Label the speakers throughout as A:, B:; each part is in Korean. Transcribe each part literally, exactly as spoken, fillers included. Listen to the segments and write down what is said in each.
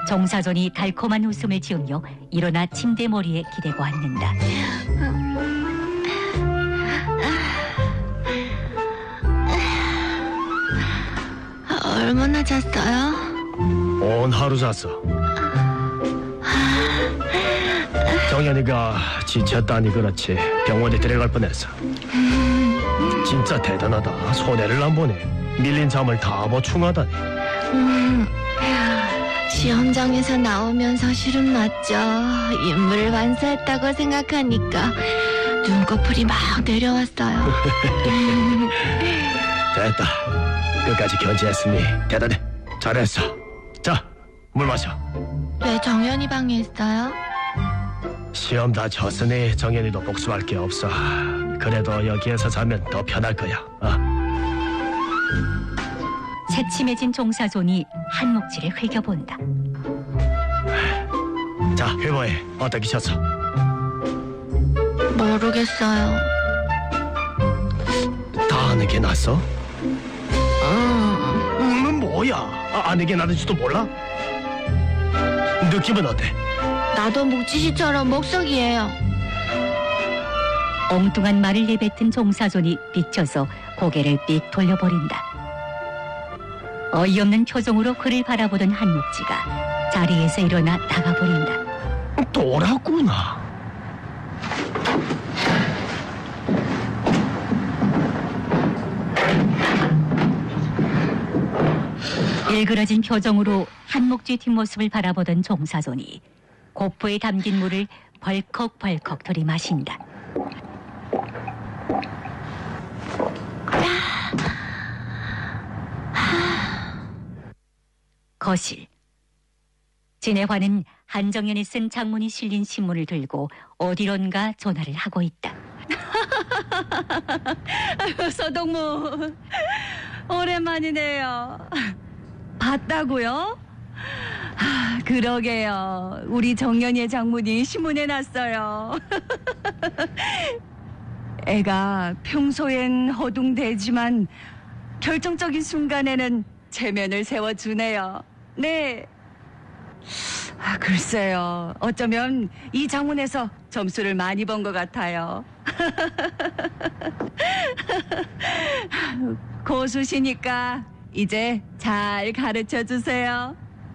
A: 정사돈이 달콤한 웃음을 지으며 일어나 침대 머리에 기대고 앉는다.
B: 얼마나 잤어요?
C: 온 하루 잤어. 정연이가 지쳤다니 그렇지 병원에 데려갈 뻔했어. 진짜 대단하다. 손해를 안 보네. 밀린 잠을 다 보충하다니.
B: 음, 시험장에서 나오면서 실은 났죠. 임무를 완수했다고 생각하니까 눈꺼풀이 막 내려왔어요.
C: 됐다. 끝까지 견제했으니 대단해. 잘했어. 자, 물 마셔.
B: 왜 정연이 방에 있어요?
C: 시험 다 쳤으니 정연이도 복수할 게 없어. 그래도 여기에서 자면 더 편할 거야. 어?
A: 새침해진 종사손이 한몫지를 흘겨본다.
C: 자, 회보해. 어떻게 쳤어?
B: 모르겠어요.
C: 다 아는 게 낫어?
B: 음,
C: 음, 뭐야? 아, 아는 게 나는지도 몰라? 느낌은 어때?
B: 나도 묵지시처럼 목석이에요.
A: 엉뚱한 말을 내뱉은 종사손이 삐쳐서 고개를 삑 돌려버린다. 어이없는 표정으로 그를 바라보던 한몫지가 자리에서 일어나 나가버린다.
C: 돌았구나.
A: 일그러진 표정으로 한몫지 뒷모습을 바라보던 종사손이 고프에 담긴 물을 벌컥벌컥 들이마신다. 거실. 진혜화는 한정연이 쓴 장문이 실린 신문을 들고 어디론가 전화를 하고 있다.
D: 아유, 서동무 오랜만이네요. 봤다고요? 아, 그러게요. 우리 정연이의 장문이 신문에 났어요. 애가 평소엔 허둥대지만 결정적인 순간에는 체면을 세워주네요. 네. 아, 글쎄요. 어쩌면 이 장문에서 점수를 많이 번 것 같아요. 고수시니까 이제 잘 가르쳐 주세요.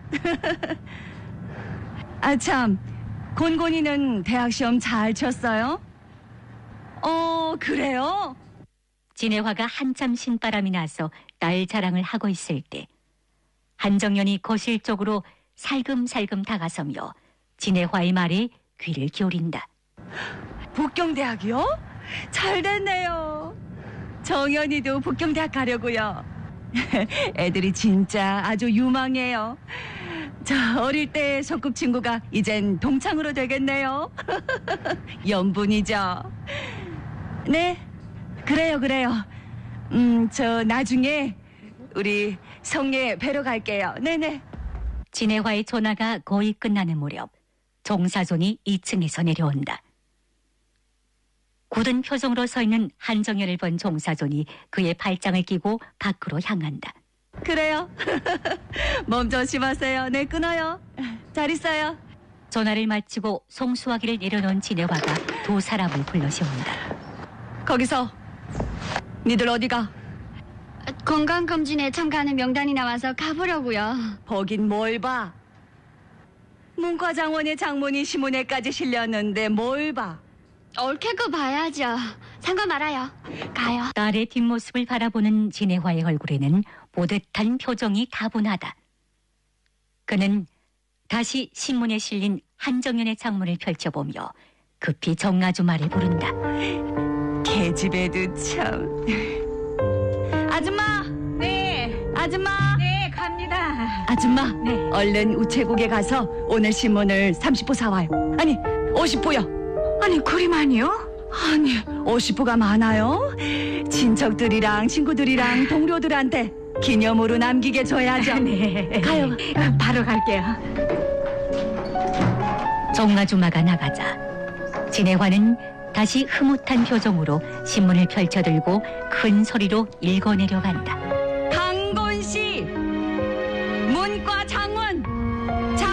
D: 아, 참. 곤곤이는 대학 시험 잘 쳤어요? 어, 그래요?
A: 진혜화가 한참 신바람이 나서 딸 자랑을 하고 있을 때 한정연이 거실 쪽으로 살금살금 다가서며 진혜화의 말에 귀를 기울인다.
D: 북경대학이요? 잘 됐네요. 정연이도 북경대학 가려고요. 애들이 진짜 아주 유망해요. 자, 어릴 때 소꿉친구가 이젠 동창으로 되겠네요. 연분이죠. 네, 그래요, 그래요. 음, 저 나중에 우리 성례 뵈러 갈게요. 네네.
A: 진혜화의 전화가 거의 끝나는 무렵 종사손이 이 층에서 내려온다. 굳은 표정으로 서 있는 한정연을 본 종사손이 그의 발장을 끼고 밖으로 향한다.
D: 그래요. 몸 조심하세요. 네, 끊어요. 잘 있어요.
A: 전화를 마치고 송수화기를 내려놓은 진혜화가 두 사람을 불러 세운다.
D: 거기서 니들 어디가?
B: 건강검진에 참가하는 명단이 나와서 가보려고요.
D: 보긴 뭘 봐. 문과장원의 장문이 신문에까지 실렸는데 뭘 봐.
B: 얽히고 봐야죠. 상관 말아요. 가요.
A: 딸의 뒷모습을 바라보는 진혜화의 얼굴에는 보듯한 표정이 다분하다. 그는 다시 신문에 실린 한정연의 장문을 펼쳐보며 급히 정아주마를 부른다.
D: 계집애도 참. 아줌마!
E: 네,
D: 아줌마!
E: 네, 갑니다.
D: 아줌마!
A: 네.
D: 얼른 우체국에 가서 오늘 신문을 삼십 부 사와요. 아니, 오십 부요.
E: 아니, 그리만요?
D: 아니, 오십 부가 많아요. 친척들이랑 친구들이랑 동료들한테 기념으로 남기게 줘야죠.
E: 네.
D: 가요.
E: 바로 갈게요.
A: 정아주마가 나가자 진혜화는 다시 흐뭇한 표정으로 신문을 펼쳐들고 큰 소리로 읽어내려 간다.